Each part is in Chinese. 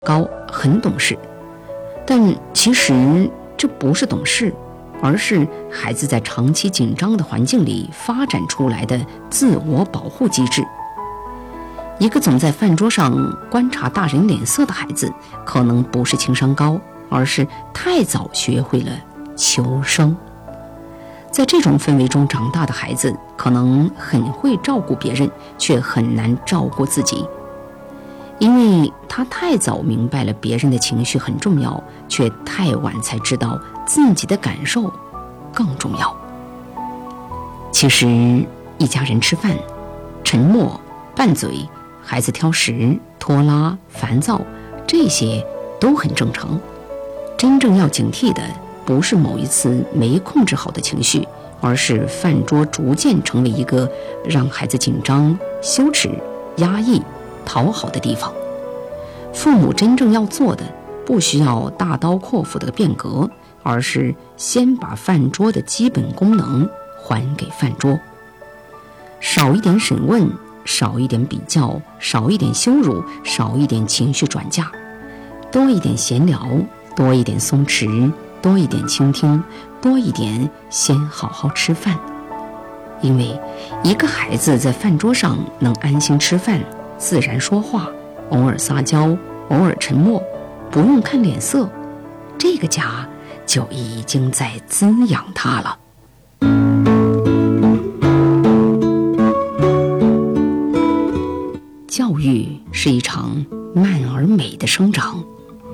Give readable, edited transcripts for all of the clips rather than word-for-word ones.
高，很懂事。但其实这不是懂事，而是孩子在长期紧张的环境里发展出来的自我保护机制。一个总在饭桌上观察大人脸色的孩子，可能不是情商高，而是太早学会了求生。在这种氛围中长大的孩子，可能很会照顾别人，却很难照顾自己，因为他太早明白了别人的情绪很重要，却太晚才知道自己的感受更重要。其实一家人吃饭，沉默、拌嘴，孩子挑食、拖拉、烦躁，这些都很正常。真正要警惕的不是某一次没控制好的情绪，而是饭桌逐渐成为一个让孩子紧张、羞耻、压抑、讨好的地方。父母真正要做的，不需要大刀阔斧的变革，而是先把饭桌的基本功能还给饭桌。少一点审问，少一点比较，少一点羞辱，少一点情绪转嫁，多一点闲聊，多一点松弛，多一点倾听，多一点先好好吃饭。因为一个孩子在饭桌上能安心吃饭，自然说话，偶尔撒娇，偶尔沉默，不用看脸色，这个家就已经在滋养他了。教育是一场慢而美的生长。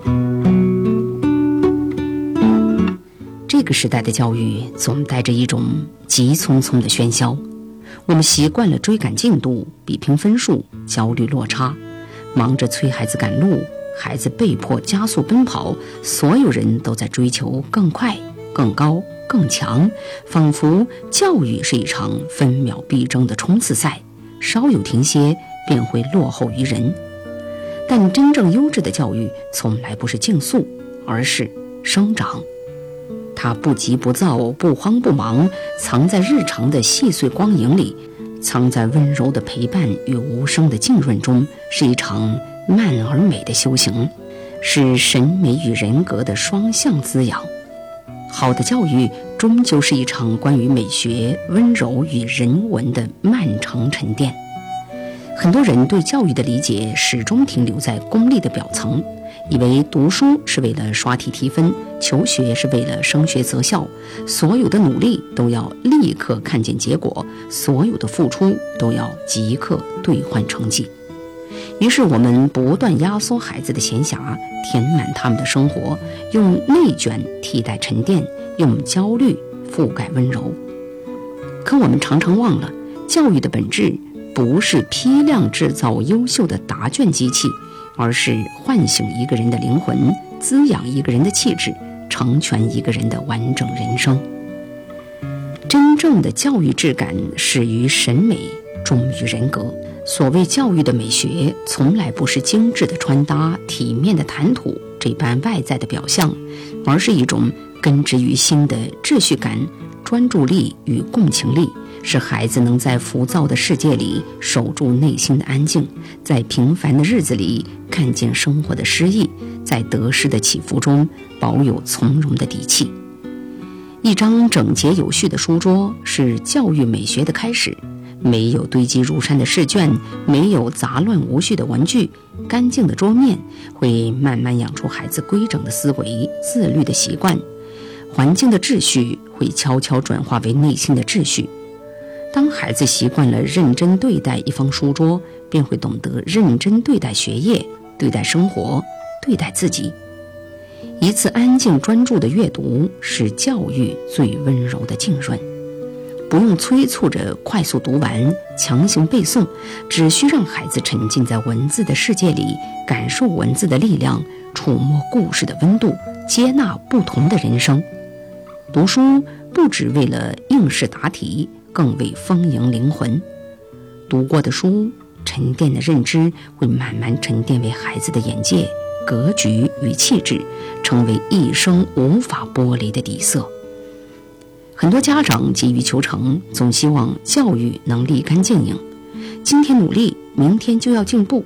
这个时代的教育总带着一种急匆匆的喧嚣，我们习惯了追赶进度，比拼分数，焦虑落差，忙着催孩子赶路，孩子被迫加速奔跑，所有人都在追求更快、更高、更强，仿佛教育是一场分秒必争的冲刺赛，稍有停歇便会落后于人。但真正优质的教育从来不是竞速，而是生长。它不急不躁，不慌不忙，藏在日常的细碎光影里，藏在温柔的陪伴与无声的浸润中，是一场慢而美的修行，是审美与人格的双向滋养。好的教育终究是一场关于美学、温柔与人文的漫长沉淀。很多人对教育的理解始终停留在功利的表层，以为读书是为了刷题提分，求学是为了升学择校，所有的努力都要立刻看见结果，所有的付出都要即刻兑换成绩。于是我们不断压缩孩子的闲暇，填满他们的生活，用内卷替代沉淀，用焦虑覆盖温柔。可我们常常忘了，教育的本质不是批量制造优秀的答卷机器，而是唤醒一个人的灵魂，滋养一个人的气质，成全一个人的完整人生。真正的教育质感始于审美，忠于人格。所谓教育的美学，从来不是精致的穿搭、体面的谈吐这般外在的表象，而是一种根植于心的秩序感、专注力与共情力，使孩子能在浮躁的世界里守住内心的安静，在平凡的日子里看见生活的诗意，在得失的起伏中保有从容的底气。一张整洁有序的书桌是教育美学的开始，没有堆积如山的试卷，没有杂乱无序的文具，干净的桌面会慢慢养出孩子规整的思维、自律的习惯。环境的秩序会悄悄转化为内心的秩序。当孩子习惯了认真对待一方书桌，便会懂得认真对待学业、对待生活、对待自己。一次安静专注的阅读是教育最温柔的浸润，不用催促着快速读完、强行背诵，只需让孩子沉浸在文字的世界里，感受文字的力量，触摸故事的温度，接纳不同的人生。读书不只为了应试答题，更为丰盈灵魂。读过的书，沉淀的认知会慢慢沉淀为孩子的眼界、格局与气质，成为一生无法剥离的底色。很多家长急于求成，总希望教育能立竿见影，今天努力，明天就要进步，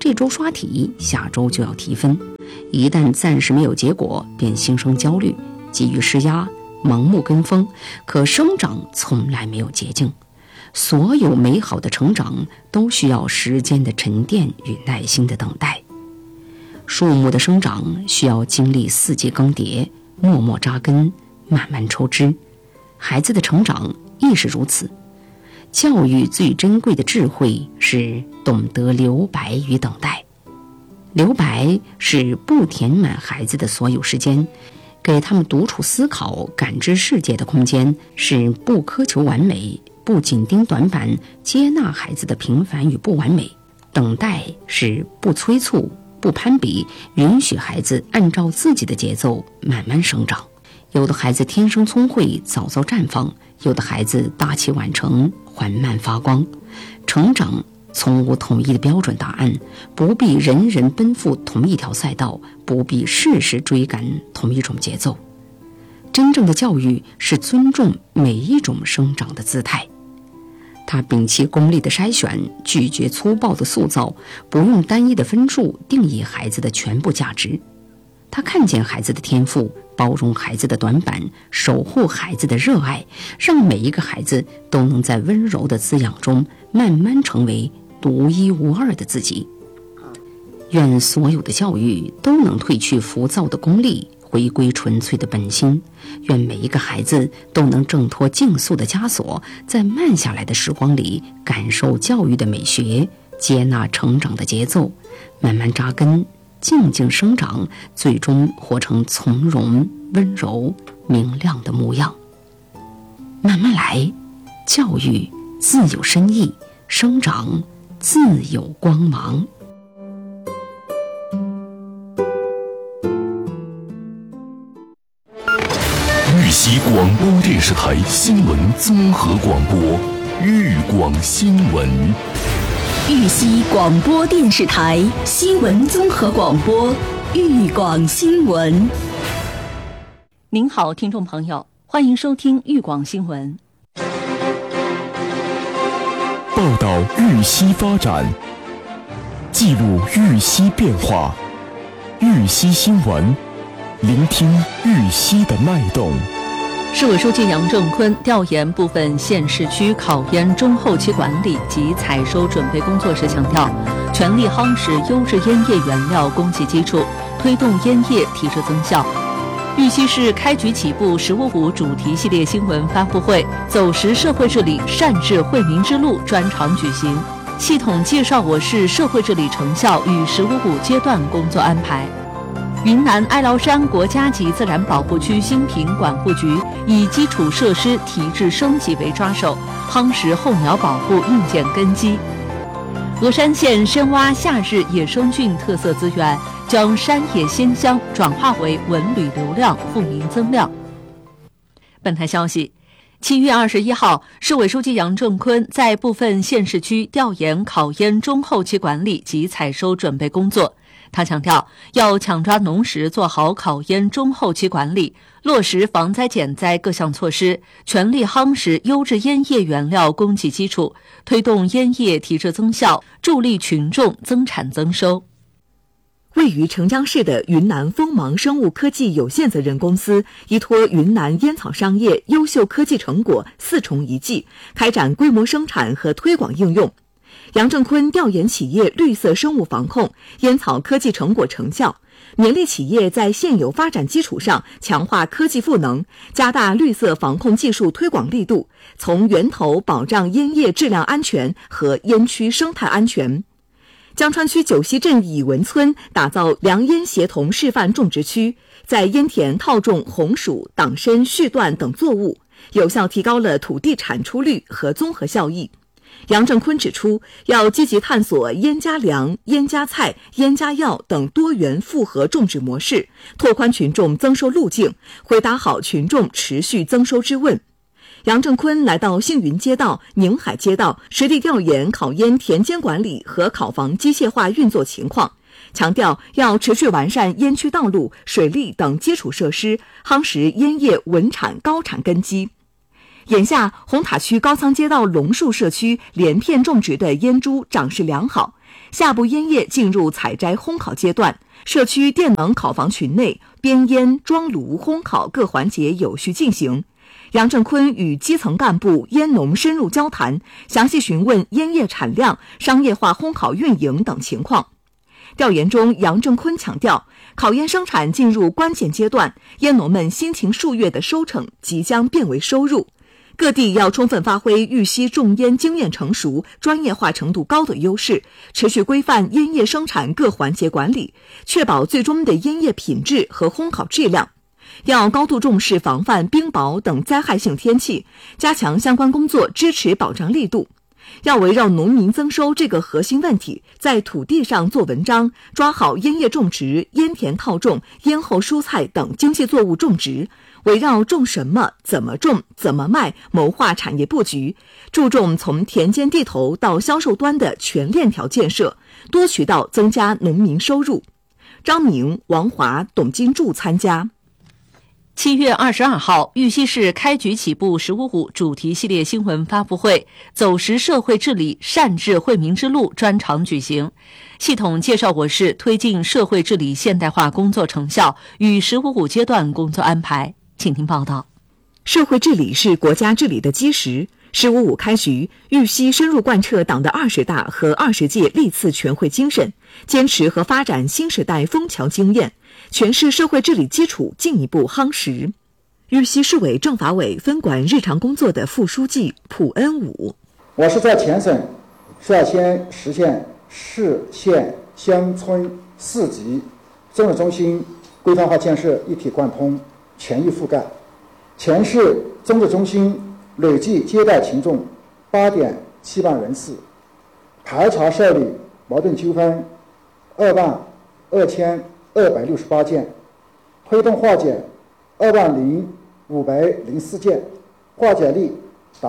这周刷题，下周就要提分，一旦暂时没有结果，便心生焦虑，急于施压，盲目跟风。可生长从来没有捷径，所有美好的成长都需要时间的沉淀与耐心的等待。树木的生长需要经历4季更迭，默默扎根，慢慢抽枝。孩子的成长亦是如此。教育最珍贵的智慧是懂得留白与等待。留白是不填满孩子的所有时间，给他们独处思考、感知世界的空间，是不苛求完美，不紧盯短板，接纳孩子的平凡与不完美。等待是不催促、不攀比，允许孩子按照自己的节奏慢慢生长。有的孩子天生聪慧，早早绽放，有的孩子大器晚成，缓慢发光。成长从无统一的标准答案，不必人人奔赴同一条赛道，不必事事追赶同一种节奏。真正的教育是尊重每一种生长的姿态。他摒弃功利的筛选，拒绝粗暴的塑造，不用单一的分数定义孩子的全部价值。他看见孩子的天赋，包容孩子的短板，守护孩子的热爱，让每一个孩子都能在温柔的滋养中慢慢成为独一无二的自己。愿所有的教育都能褪去浮躁的功利，回归纯粹的本心。愿每一个孩子都能挣脱竞速的枷锁，在慢下来的时光里感受教育的美学，接纳成长的节奏，慢慢扎根，静静生长，最终活成从容、温柔、明亮的模样。慢慢来，教育自有深意，生长自有光芒。 玉溪广播电视台新闻综合广播，豫广新闻。 玉溪广播电视台新闻综合广播，豫广新闻。 您好，听众朋友，欢迎收听豫广新闻。 报道玉溪发展，记录玉溪变化，玉溪新闻，聆听玉溪的脉动。 市委书记杨正坤调研部分县市区考烟中后期管理及采收准备工作时强调，全力夯实优质烟叶原料供给基础，推动烟叶提质增效。玉溪市开局起步“15+5”主题系列新闻发布会，走实社会治理善治惠民之路专场举行，系统介绍我市社会治理成效与“15+5”阶段工作安排。云南哀牢山国家级自然保护区新品管护局以基础设施提质升级为抓手，夯实候鸟保护硬件根基。峨山县深挖夏日野生菌特色资源，将山野鲜香转化为文旅流量，富民增量。本台消息，7月21号，市委书记杨正坤在部分县市区调研考烟中后期管理及采收准备工作。他强调，要抢抓农时做好考烟中后期管理，落实防灾减灾各项措施，全力夯实优质烟叶原料供给基础，推动烟叶提质增效，助力群众增产增收。 位于澄江市的云南锋芒生物科技有限责任公司依托云南烟草商业优秀科技成果4重一技，开展规模生产和推广应用。杨正坤调研企业绿色生物防控、烟草科技成果成效，勉励企业在现有发展基础上强化科技赋能，加大绿色防控技术推广力度，从源头保障烟叶质量安全和烟区生态安全。江川区九溪镇乙文村打造良烟协同示范种植区，在烟田套种红薯、党参、絮段等作物，有效提高了土地产出率和综合效益。杨正坤指出，要积极探索烟加粮、烟加菜、烟加药等多元复合种植模式，拓宽群众增收路径，回答好群众持续增收之问。杨正坤来到星云街道、宁海街道，实地调研考烟田间管理和考房机械化运作情况，强调要持续完善烟区道路、水利等基础设施，夯实烟叶稳产高产根基。 眼下，红塔区高仓街道龙树社区连片种植的烟株长势良好，下部烟叶进入采摘烘烤阶段。社区电能烤房群内，编烟、装炉、烘烤各环节有序进行。杨正坤与基层干部、烟农深入交谈，详细询问烟叶产量、商业化烘烤运营等情况。调研中，杨正坤强调，烤烟生产进入关键阶段，烟农们辛勤数月的收成即将变为收入。各地要充分发挥玉溪种烟经验成熟、专业化程度高的优势，持续规范烟叶生产各环节管理，确保最终的烟叶品质和烘烤质量。要高度重视防范冰雹等灾害性天气，加强相关工作支持保障力度。要围绕农民增收这个核心问题，在土地上做文章，抓好烟叶种植、烟田套种、烟后蔬菜等经济作物种植，围绕种什么、怎么种、怎么卖，谋划产业布局，注重从田间地头到销售端的全链条建设，多渠道增加农民收入。张明、王华、董金柱参加。 7月22号，玉溪市开局起步“15+5”主题系列新闻发布会“走实社会治理，善治惠民之路”专场举行，系统介绍我市推进社会治理现代化工作成效与“15+5”阶段工作安排。请听报道。 社会治理是国家治理的基石。“15+5”开局，玉溪深入贯彻党的20大和20届历次全会精神，坚持和发展新时代枫桥经验，诠释社会治理基础进一步夯实。玉溪市委政法委分管日常工作的副书记蒲恩武， 我是在全省率先实现市县乡村4级综合中心规范化建设一体贯通、全域覆盖，全市综合中心累计接待群众8.7万人次，排查受理矛盾纠纷22268件，推动化解20504件，化解率达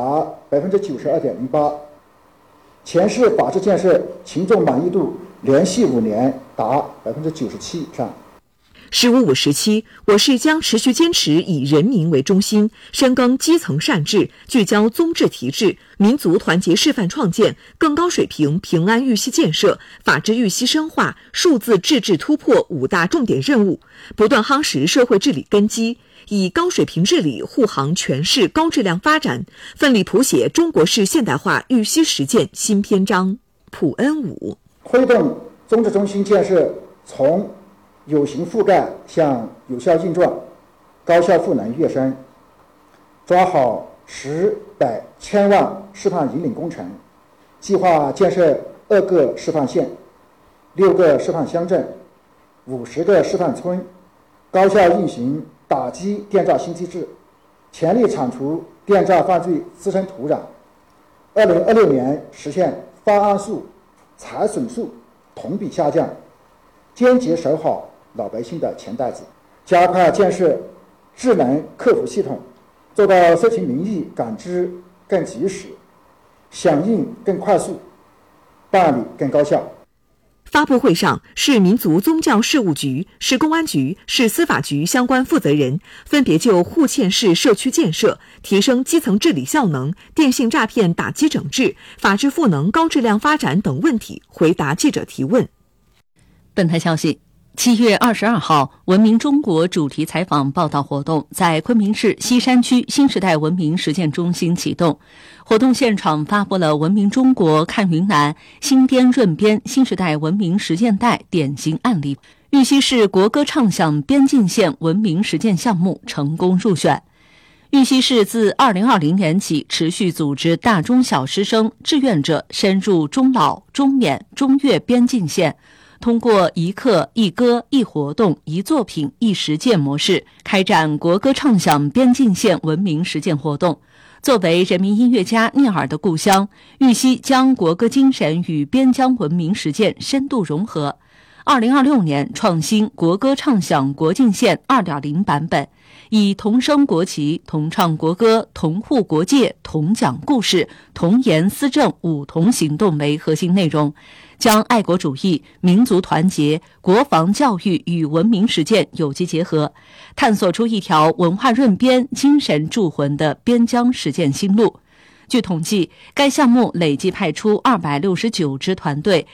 92.08%。全市法治建设群众满意度连续5年达97%以上。 “15+5”时期，我市将持续坚持以人民为中心，深耕基层善治，聚焦宗治提质，民族团结示范创建，更高水平平安玉溪建设、法治玉溪深化、数字治治突破5大重点任务，不断夯实社会治理根基，以高水平治理护航全市高质量发展，奋力谱写中国式现代化玉溪实践新篇章。蒲恩武推动宗治中心建设从有形覆盖向有效运转、高效赋能跃升，抓好10、100、千万示范引领工程，计划建设2个示范县、6个示范乡镇、50个示范村，高效运行打击电诈新机制，全力铲除电诈犯罪滋生土壤。2026年实现发案数、财损数同比下降，坚决守好老百姓的钱袋子，加快建设智能客服系统，做到社群民意感知更及时，响应更快速，办理更高效。 发布会上，市民族宗教事务局、市公安局、市司法局相关负责人分别就户县市社区建设、提升基层治理效能、电信诈骗打击整治、法治赋能高质量发展等问题回答记者提问。 本台消息，7月22号，文明中国主题采访报道活动在昆明市西山区新时代文明实践中心启动。活动现场发布了文明中国看云南新编润编新时代文明实践带典型案例。玉溪市国歌唱响边境线文明实践项目成功入选。玉溪市自2020年起持续组织大中小师生志愿者深入中老、中缅、中越边境线，通过一课一歌一活动一作品一实践模式，开展国歌唱响边境线文明实践活动。作为人民音乐家聂耳的故乡，玉溪将国歌精神与边疆文明实践深度融合。2026年创新国歌唱响国境线 2.0 版本， 以同升国旗、同唱国歌、同护国界、同讲故事、同言思政5同行动为核心内容，将爱国主义、民族团结、国防教育与文明实践有机结合，探索出一条文化润边、精神铸魂的边疆实践新路。据统计，该项目累计派出269支团队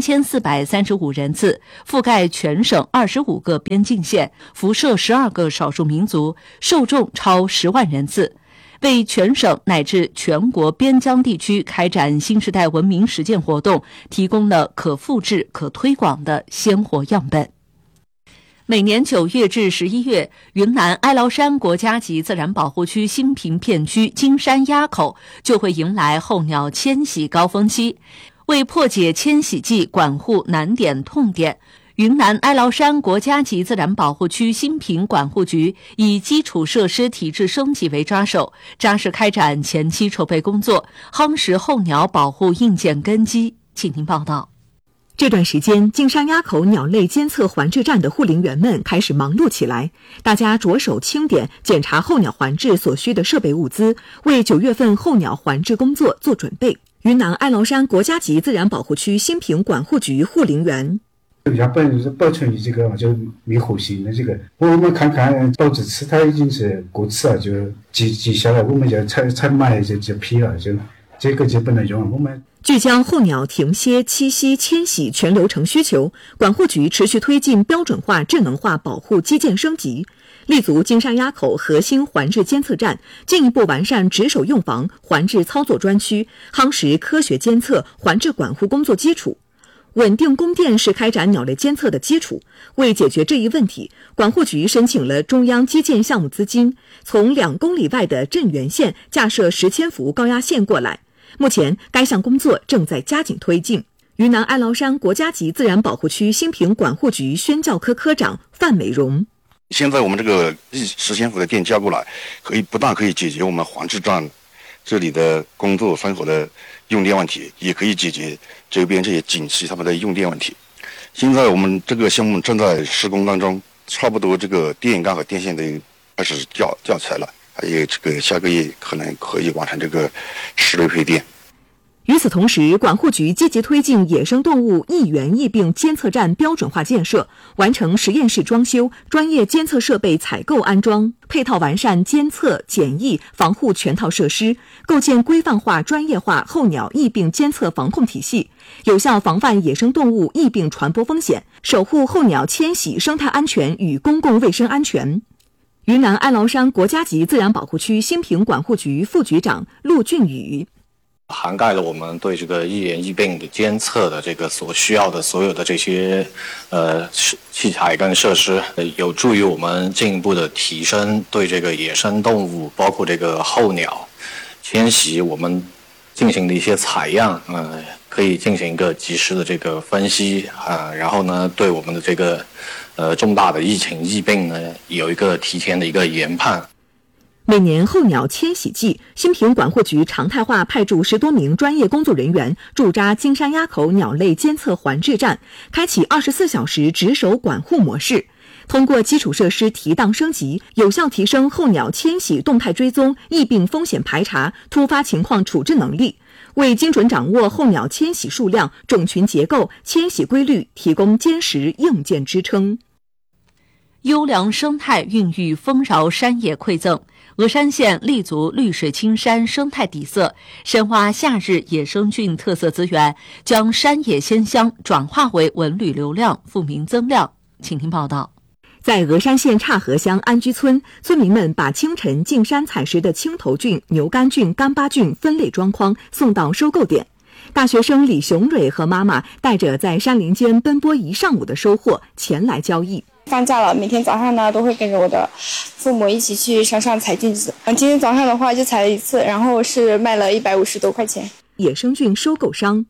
，3435人次，覆盖全省25个边境县，辐射12个少数民族，受众超10万人次，为全省乃至全国边疆地区开展新时代文明实践活动提供了可复制、可推广的鲜活样本。每年9月至11月，云南哀牢山国家级自然保护区新平片区金山垭口就会迎来候鸟迁徙高峰期。为破解迁徙季管护难点痛点，云南哀牢山国家级自然保护区新平管护局以基础设施体制升级为抓手，扎实开展前期筹备工作，夯实候鸟保护硬件根基。请听报道。 这段时间，金山垭口鸟类监测环制站的护林员们开始忙碌起来，大家着手清点、检查候鸟环制所需的设备物资，为9月份候鸟环制工作做准备。云南哀牢山国家级自然保护区新平管护局护林员要保存这个就灭活性的这个，我们看看导致吃它已经是过期了，就记下来，我们就采买这批了，就这个就不能用。我们聚焦候鸟停歇、栖息、迁徙全流程需求，管护局持续推进标准化、智能化保护基建升级，立足金山垭口核心环制监测站，进一步完善值守用房、环制操作专区，夯实科学监测、环制管护工作基础。稳定供电是开展鸟类监测的基础。为解决这一问题，管护局申请了中央基建项目资金，从2公里外的镇原县架设10千伏高压线过来。目前，该项工作正在加紧推进。云南哀牢山国家级自然保护区新平管护局宣教科科长范美荣： 现在我们这个10千伏的电加过来，不但可以解决我们环制站这里的工作生活的用电问题，也可以解决周边这些景区他们的用电问题。现在我们这个项目正在施工当中，差不多这个电杆和电线都开始架起来了，还有这个下个月可能可以完成这个室内配电。 与此同时，管护局积极推进野生动物疫源疫病监测站标准化建设，完成实验室装修、专业监测设备采购安装，配套完善监测、检疫、防护全套设施，构建规范化、专业化候鸟疫病监测防控体系，有效防范野生动物疫病传播风险，守护候鸟迁徙生态安全与公共卫生安全。云南哀牢山国家级自然保护区新平管护局副局长陆俊宇： 涵盖了我们对这个疫源疫病的监测的这个所需要的所有的这些器材跟设施，有助于我们进一步的提升对这个野生动物，包括这个候鸟迁徙，我们进行的一些采样，可以进行一个及时的这个分析然后呢，对我们的这个重大的疫情疫病呢，有一个提前的一个研判。 每年候鸟迁徙季，新平管护局常态化派驻10多名专业工作人员驻扎金山垭口鸟类监测环制站，开启24小时值守管护模式。通过基础设施提档升级，有效提升候鸟迁徙动态追踪、疫病风险排查、突发情况处置能力，为精准掌握候鸟迁徙数量、种群结构、迁徙规律提供坚实硬件支撑。 优良生态孕育丰饶山野馈赠。峨山县立足绿水青山生态底色，深挖夏日野生菌特色资源，将山野鲜香转化为文旅流量、富民增量。请听报道。 在峨山县岔河乡安居村，村民们把清晨进山采食的青头菌、牛肝菌、干巴菌分类装筐，送到收购点。大学生李雄蕊和妈妈带着在山林间奔波一上午的收获前来交易。 放假了，每天早上呢都会跟着我的父母一起去山上采菌子。今天早上的话就采了一次，然后是卖了150多块钱。 野生菌收购商。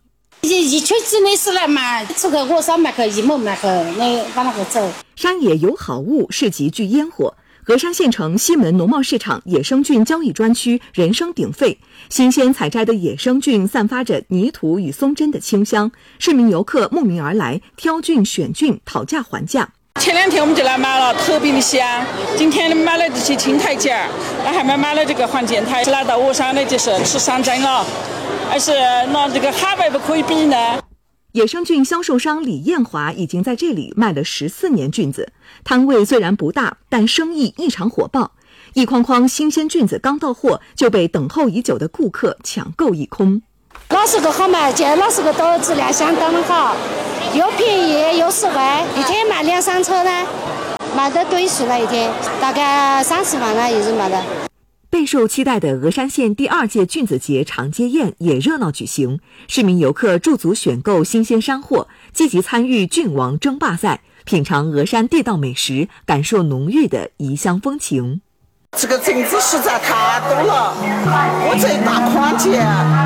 山野有好物，市集聚烟火。峨山县城西门农贸市场野生菌交易专区人声鼎沸，新鲜采摘的野生菌散发着泥土与松针的清香，市民游客慕名而来，挑菌选菌，讨价还价。 前2天我们就来买了，特别的香。今天买了这些青苔茎儿，还买了这个黄建台。来到我山的就是吃山珍了，还是那这个海外不可以比呢。 野生菌销售商李艳华已经在这里卖了14年菌子，摊位虽然不大，但生意异常火爆。一筐筐新鲜菌子刚到货，就被等候已久的顾客抢购一空。 老是个好卖，这老是个都质量相当的好，又便宜又实惠，一天卖2-3车呢，卖的对数了一天，大概30万了一日卖的。 备受期待的峨山县第2届菌子节长街宴也热闹举行，市民游客驻足选购新鲜山货，积极参与菌王争霸赛，品尝峨山地道美食，感受浓郁的异乡风情。 这个菌子实在太多了，我这一大筐节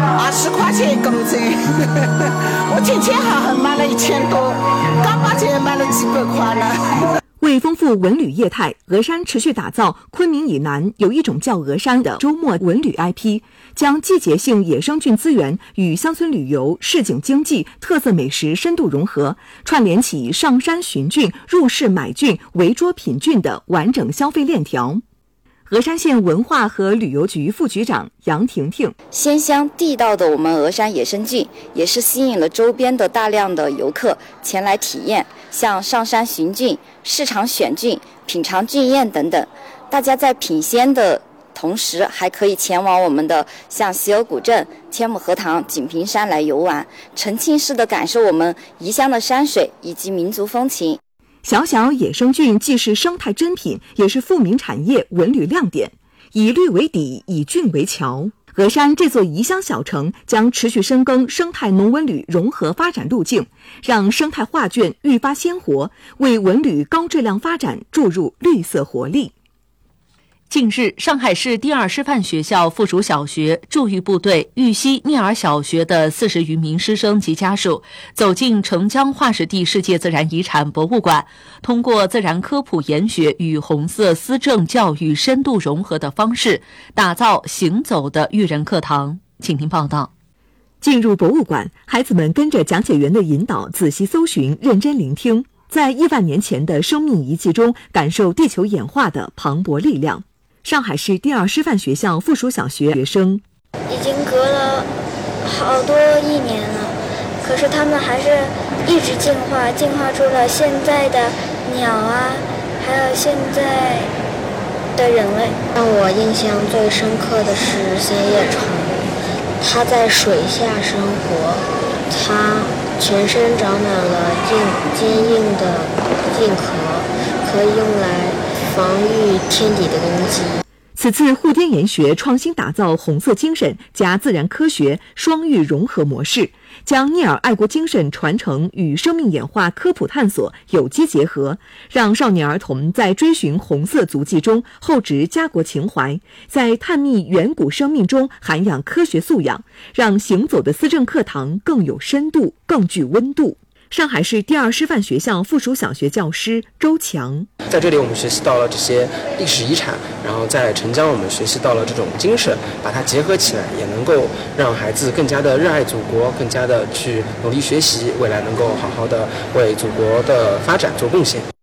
20块钱1公斤，我今天还买了1000多，刚把这买了几百块了。 为丰富文旅业态，峨山持续打造昆明以南有一种叫峨山的周末文旅 IP， 将季节性野生菌资源与乡村旅游、市井经济、特色美食深度融合，串联起上山寻菌、入市买菌、围桌品菌的完整消费链条。峨山县文化和旅游局副局长杨婷婷： 鲜香地道的我们峨山野生菌，也是吸引了周边的大量的游客前来体验，像上山寻菌、市场选菌、品尝菌宴等等。大家在品鲜的同时，还可以前往我们的像喜鹅古镇、天目荷塘、锦屏山来游玩，沉浸式的感受我们宜乡的山水以及民族风情。 小小野生菌既是生态珍品，也是富民产业文旅亮点。以绿为底，以菌为桥，峨山这座宜乡小城将持续深耕生态农文旅融合发展路径，让生态画卷愈发鲜活，为文旅高质量发展注入绿色活力。 近日，上海市第2师范学校附属小学驻豫部队玉溪聂耳小学的40余名师生及家属走进澄江化石地世界自然遗产博物馆，通过自然科普研学与红色思政教育深度融合的方式，打造行走的育人课堂。请听报道。 进入博物馆，孩子们跟着讲解员的引导，仔细搜寻，认真聆听，在亿万年前的生命遗迹中感受地球演化的磅礴力量。上海市第2师范学校附属小学学生： 已经隔了好多亿年了，可是他们还是一直进化出了现在的鸟啊，还有现在的人类。让我印象最深刻的是三叶虫，它在水下生活，它全身长满了坚硬的硬壳，可以用来防御天敌的攻击。 此次互滇研学创新打造红色精神加自然科学双育融合模式，将聂耳爱国精神传承与生命演化科普探索有机结合，让少年儿童在追寻红色足迹中厚植家国情怀，在探秘远古生命中涵养科学素养，让行走的思政课堂更有深度，更具温度。上海市第2师范学校附属小学教师周强： 在这里我们学习到了这些历史遗产，然后在澄江我们学习到了这种精神，把它结合起来，也能够让孩子更加的热爱祖国，更加的去努力学习，未来能够好好的为祖国的发展做贡献。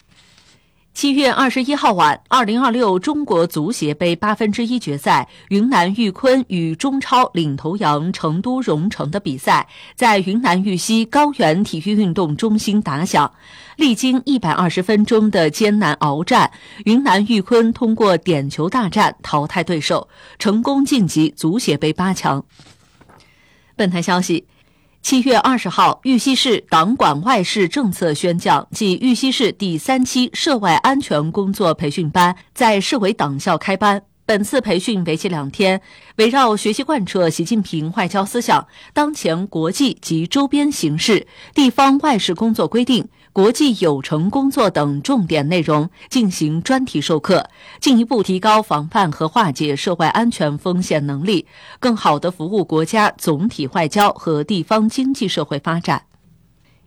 7月21号晚，2026中国足协杯1/8决赛，云南玉坤与中超领头羊成都蓉城的比赛在云南玉溪高原体育运动中心打响。历经120分钟的艰难鏖战，云南玉坤通过点球大战淘汰对手，成功晋级足协杯8强。本台消息，7月20号，玉溪市党管外事政策宣讲暨玉溪市第3期涉外安全工作培训班在市委党校开班。本次培训为期2天，围绕学习贯彻习近平外交思想、当前国际及周边形势、地方外事工作规定、国际有成工作等重点内容进行专题授课，进一步提高防范和化解涉外安全风险能力，更好地服务国家总体外交和地方经济社会发展。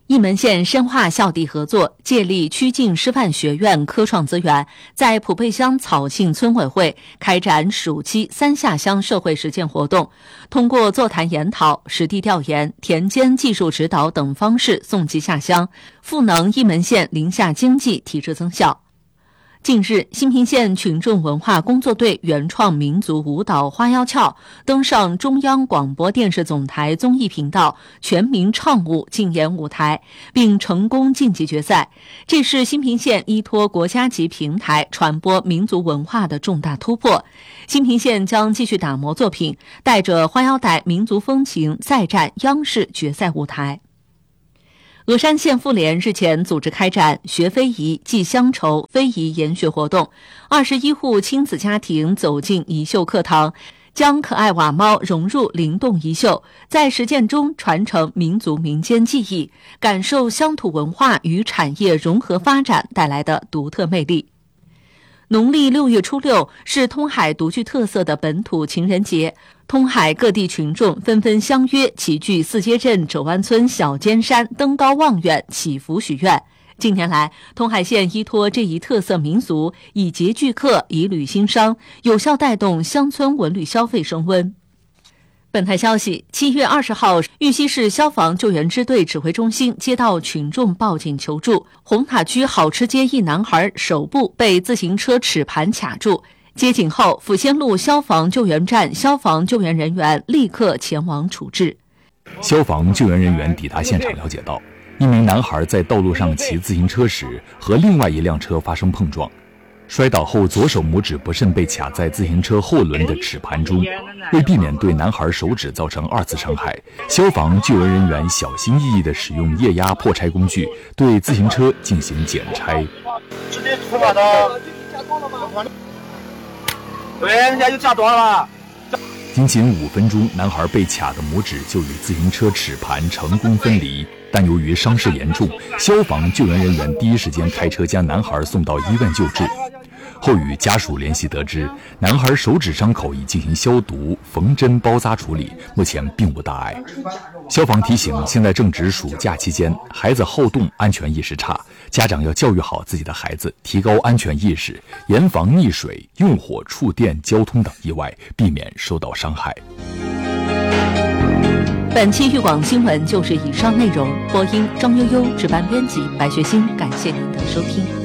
沂门县深化校地合作，借力曲靖师范学院科创资源，在普贝乡草杏村委会开展暑期3下乡社会实践活动，通过座谈研讨、实地调研、田间技术指导等方式送集下乡，赋能沂门县林下经济提质增效。近日，新平县群众文化工作队原创民族舞蹈《花腰翘》登上中央广播电视总台综艺频道全民唱舞竞演舞台，并成功晋级决赛。这是新平县依托国家级平台传播民族文化的重大突破。新平县将继续打磨作品，带着花腰带民族风情再战央视决赛舞台。峨山县妇联日前组织开展学非遗继乡愁非遗研学活动，21户亲子家庭走进宜绣课堂，将可爱瓦猫融入灵动宜绣，在实践中传承民族民间技艺，感受乡土文化与产业融合发展带来的独特魅力。农历6月初6是通海独具特色的本土情人节，通海各地群众纷纷相约齐聚四街镇肘湾村小尖山登高望远祈福许愿。近年来，通海县依托这一特色民俗，以节聚客，以旅兴商，有效带动乡村文旅消费升温。本台消息，7月20号，玉溪市消防救援支队指挥中心接到群众报警求助，红塔区好吃街一男孩手部被自行车齿盘卡住。接警后，抚仙路消防救援站消防救援人员立刻前往处置。 消防救援人员抵达现场了解到，一名男孩在道路上骑自行车时和另外一辆车发生碰撞，摔倒后左手拇指不慎被卡在自行车后轮的齿盘中。为避免对男孩手指造成2次伤害，消防救援人员小心翼翼地使用液压破拆工具对自行车进行剪拆。 直接涂把的，对，人家就夹断了。 仅5分钟，男孩被卡的拇指就与自行车齿盘成功分离。但由于伤势严重，消防救援人员第一时间开车将男孩送到医院救治。后与家属联系得知，男孩手指伤口已进行消毒、缝针、包扎处理，目前并无大碍。消防提醒，现在正值暑假期间，孩子好动，安全意识差，家长要教育好自己的孩子，提高安全意识，严防溺水、用火、触电、交通等意外，避免受到伤害。 本期豫广新闻就是以上内容，播音张悠悠，值班编辑白学新，感谢您的收听。